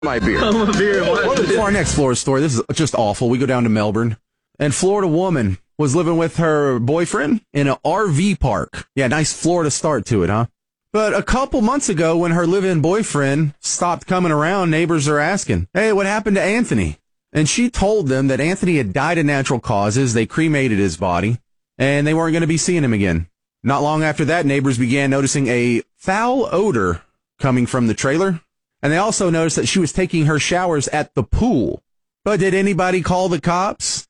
My beer. For our next Florida story, this is just awful. We go down to Melbourne, and Florida woman was living with her boyfriend in an RV park. Yeah, nice Florida start to it, huh? But a couple months ago, when her live-in boyfriend stopped coming around, neighbors are asking, hey, what happened to Anthony? And she told them that Anthony had died of natural causes. They cremated his body, and they weren't going to be seeing him again. Not long after that, neighbors began noticing a foul odor coming from the trailer. And they also noticed that she was taking her showers at the pool. But did anybody call the cops?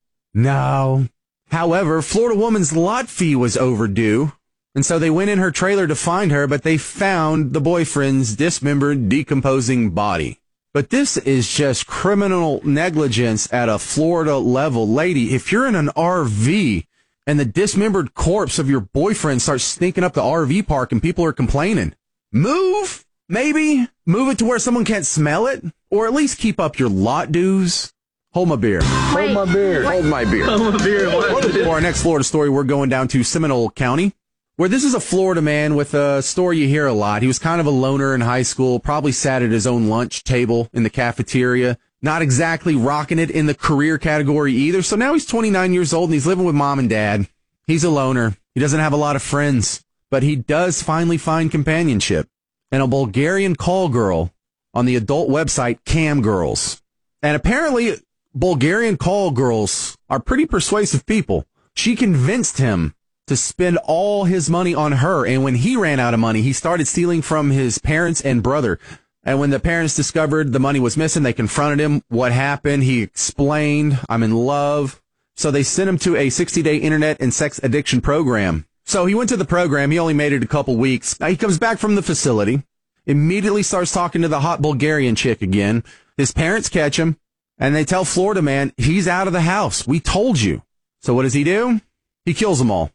No. However, Florida woman's lot fee was overdue. And so they went in her trailer to find her, but they found the boyfriend's dismembered, decomposing body. But this is just criminal negligence at a Florida level. Lady, if you're in an RV and the dismembered corpse of your boyfriend starts stinking up the RV park and people are complaining, move! Maybe move it to where someone can't smell it, or at least keep up your lot dues. Hold my beer. Hold my beer. Hold my beer. Hold my beer. For our next Florida story, we're going down to Seminole County, where this is a Florida man with a story you hear a lot. He was kind of a loner in high school, probably sat at his own lunch table in the cafeteria, not exactly rocking it in the career category either. So now he's 29 years old and he's living with mom and dad. He's a loner. He doesn't have a lot of friends, but he does finally find companionship and a Bulgarian call girl on the adult website Cam Girls. And apparently Bulgarian call girls are pretty persuasive people. She convinced him to spend all his money on her. And when he ran out of money, he started stealing from his parents and brother. And when the parents discovered the money was missing, they confronted him. What happened? He explained, I'm in love. So they sent him to a 60-day internet and sex addiction program. So he went to the program. He only made it a couple weeks. Now he comes back from the facility, immediately starts talking to the hot Bulgarian chick again. His parents catch him, and they tell Florida man, he's out of the house. We told you. So what does he do? He kills them all.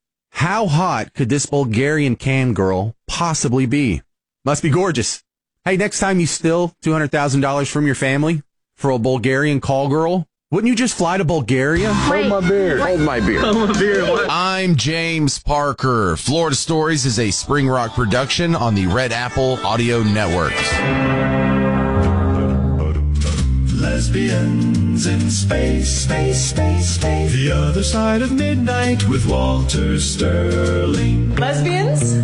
How hot could this Bulgarian can girl possibly be? Must be gorgeous. Hey, next time you steal $200,000 from your family for a Bulgarian call girl, wouldn't you just fly to Bulgaria? Hold my beer. Hold my beer. Hold my beer. I'm James Parker. Florida Stories is a Spring Rock production on the Red Apple Audio Network. Lesbians in space, space, space, space. The other side of midnight with Walter Sterling. Lesbians?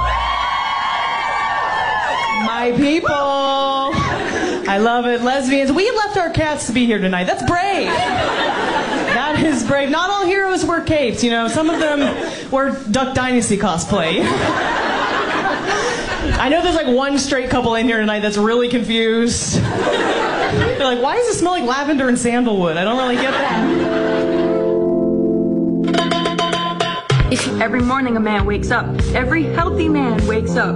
My people. I love it. Lesbians. We left our cats to be here tonight. That's brave. That is brave. Not all heroes wear capes, you know. Some of them wear Duck Dynasty cosplay. I know there's like one straight couple in here tonight that's really confused. They're like, why does it smell like lavender and sandalwood? I don't really get that. Every morning a man wakes up. Every healthy man wakes up.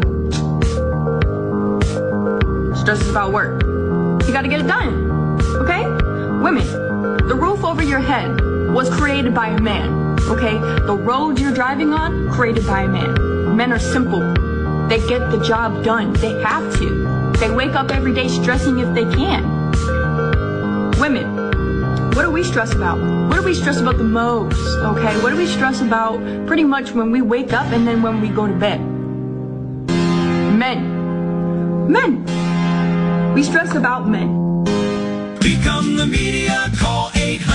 Stresses about work. You gotta get it done, okay? Women, the roof over your head was created by a man, okay? The road you're driving on, created by a man. Men are simple. They get the job done. They have to. They wake up every day stressing if they can. Women, what do we stress about? What do we stress about the most, okay? What do we stress about pretty much when we wake up and then when we go to bed? Men. We stress about men. Become the media. Call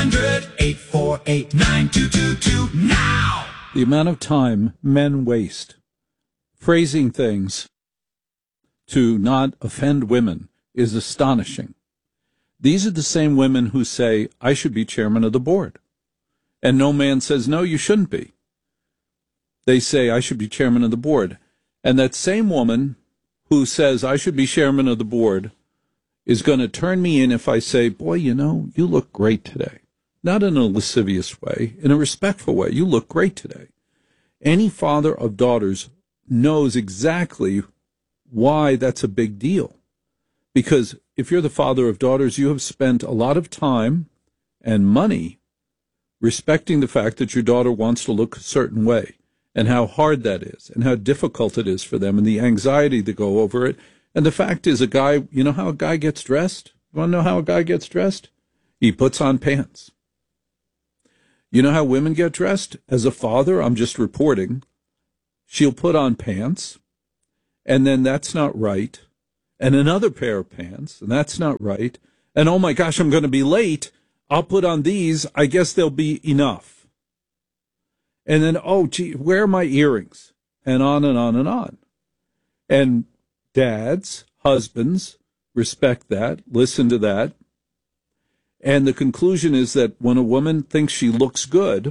800-848-9222 now. The amount of time men waste phrasing things to not offend women is astonishing. These are the same women who say, I should be chairman of the board. And no man says, no, you shouldn't be. They say, I should be chairman of the board. And that same woman who says, I should be chairman of the board is going to turn me in if I say, boy, you know, you look great today. Not in a lascivious way, in a respectful way. You look great today. Any father of daughters knows exactly why that's a big deal. Because if you're the father of daughters, you have spent a lot of time and money respecting the fact that your daughter wants to look a certain way and how hard that is and how difficult it is for them and the anxiety to go over it. And the fact is, a guy, you know how a guy gets dressed? You want to know how a guy gets dressed? He puts on pants. You know how women get dressed? As a father, I'm just reporting, she'll put on pants, and then that's not right. and another pair of pants, and that's not right. And oh my gosh, I'm going to be late. I'll put on these. I guess they'll be enough. And then, oh, gee, where are my earrings? And on and on and on. And dads, husbands, respect that, listen to that. And the conclusion is that when a woman thinks she looks good,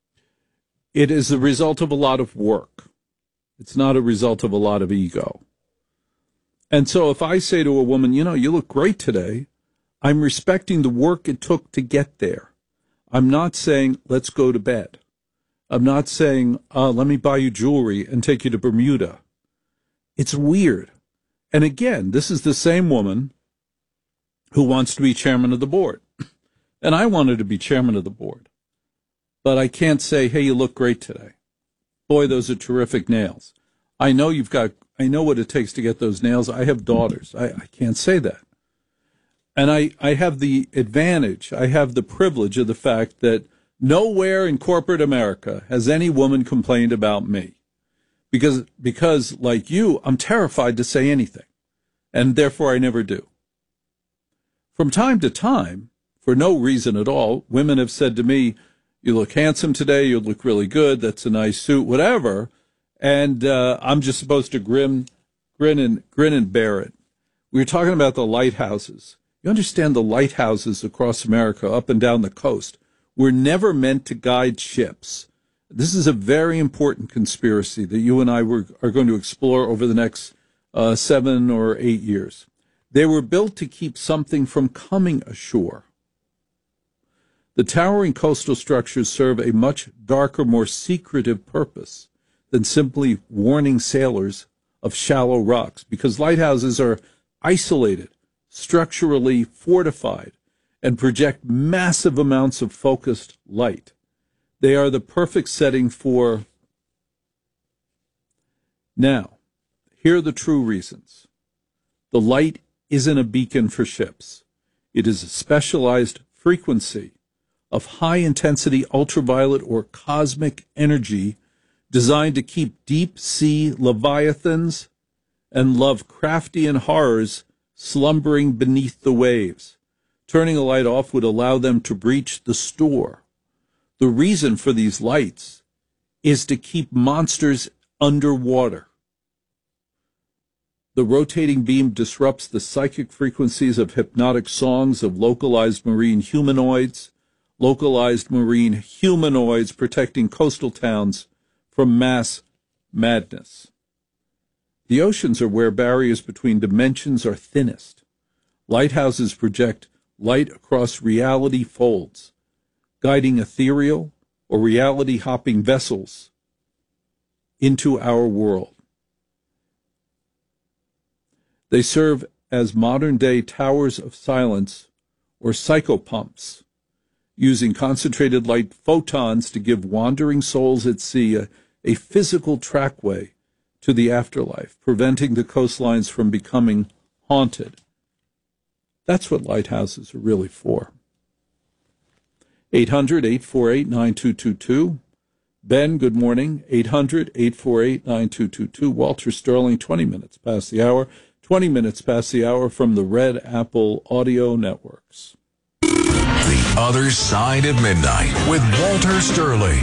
it is the result of a lot of work. It's not a result of a lot of ego. And so if I say to a woman, you know, you look great today, I'm respecting the work it took to get there. I'm not saying, let's go to bed. I'm not saying, let me buy you jewelry and take you to Bermuda. It's weird. And again, this is the same woman who wants to be chairman of the board. And I wanted to be chairman of the board. But I can't say, hey, you look great today. Boy, those are terrific nails. I know what it takes to get those nails. I have daughters. I can't say that. And I have the advantage, I have the privilege of the fact that nowhere in corporate America has any woman complained about me. Because like you, I'm terrified to say anything. And therefore I never do. From time to time, for no reason at all, women have said to me, you look handsome today, you look really good, that's a nice suit, whatever. And I'm just supposed to grin and bear it. We were talking about the lighthouses. You understand the lighthouses across America, up and down the coast, were never meant to guide ships. This is a very important conspiracy that you and I are going to explore over the next 7 or 8 years. They were built to keep something from coming ashore. The towering coastal structures serve a much darker, more secretive purpose than simply warning sailors of shallow rocks, because lighthouses are isolated, structurally fortified, and project massive amounts of focused light. They are the perfect setting for... Now, here are the true reasons. The light isn't a beacon for ships. It is a specialized frequency of high-intensity ultraviolet or cosmic energy designed to keep deep-sea leviathans and Lovecraftian horrors slumbering beneath the waves. Turning a light off would allow them to breach the store. The reason for these lights is to keep monsters underwater. The rotating beam disrupts the psychic frequencies of hypnotic songs of localized marine humanoids protecting coastal towns from mass madness. The oceans are where barriers between dimensions are thinnest. Lighthouses project light across reality folds, guiding ethereal or reality-hopping vessels into our world. They serve as modern-day towers of silence or psychopumps, using concentrated light photons to give wandering souls at sea a physical trackway to the afterlife, preventing the coastlines from becoming haunted. That's what lighthouses are really for. 800-848-9222. Ben, good morning. 800-848-9222. Walter Sterling, 20 minutes past the hour. 20 minutes past the hour from the Red Apple Audio Networks. The Other Side of Midnight with Walter Sterling.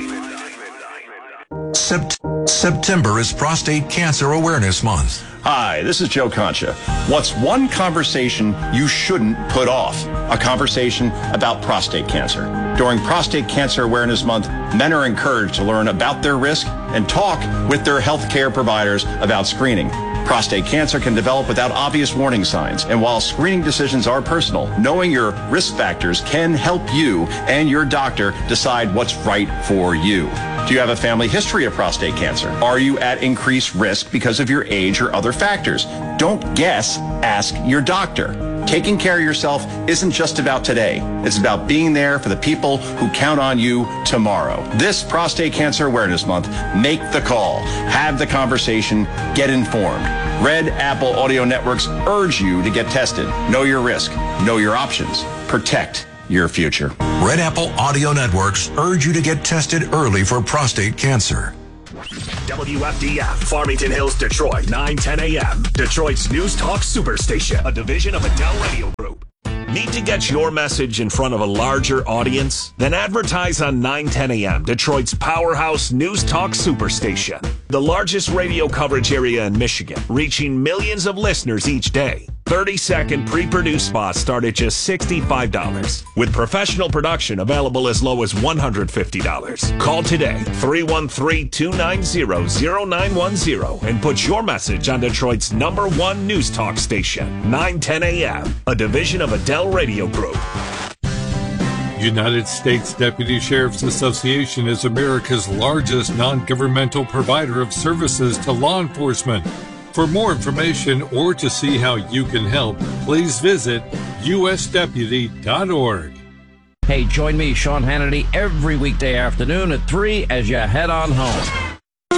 September is Prostate Cancer Awareness Month. Hi, this is Joe Concha. What's one conversation you shouldn't put off? A conversation about prostate cancer. During Prostate Cancer Awareness Month, men are encouraged to learn about their risk and talk with their healthcare providers about screening. Prostate cancer can develop without obvious warning signs, and while screening decisions are personal, knowing your risk factors can help you and your doctor decide what's right for you. Do you have a family history of prostate cancer? Are you at increased risk because of your age or other factors? Don't guess, ask your doctor. Taking care of yourself isn't just about today. It's about being there for the people who count on you tomorrow. This Prostate Cancer Awareness Month, make the call, have the conversation, get informed. Red Apple Audio Networks urge you to get tested. Know your risk, know your options, protect your future. Red Apple Audio Networks urge you to get tested early for prostate cancer. WFDF, Farmington Hills, Detroit, 9:10 a.m. Detroit's News Talk Superstation, a division of Adele Radio Group. Need to get your message in front of a larger audience? Then advertise on 9:10 a.m., Detroit's powerhouse News Talk Superstation. The largest radio coverage area in Michigan, reaching millions of listeners each day. 30-second pre-produced spots start at just $65, with professional production available as low as $150. Call today, 313-290-0910, and put your message on Detroit's #1 News Talk station, 9:10 a.m., a division of Adele Radio Group. United States Deputy Sheriff's Association is America's largest non-governmental provider of services to law enforcement. For more information or to see how you can help, please visit usdeputy.org. Hey, join me, Sean Hannity, every weekday afternoon at 3 as you head on home.